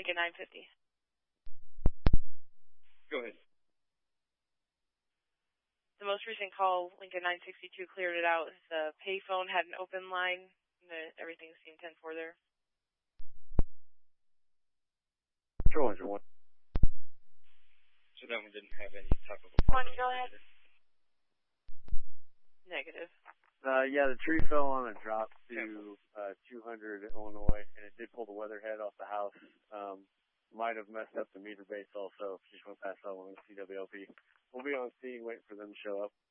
Lincoln 950. Go ahead. The most recent call, Lincoln 962, cleared it out. The payphone had an open line. Everything seemed 10-4 there. Control engine 1. So that one didn't have any type of a... One, go ahead. Negative. Yeah, the tree fell on a drop to 200 Illinois, and it did pull the weatherhead off the house. Might have messed up the meter base also. Just went past that one with CWLP. We'll be on scene waiting for them to show up.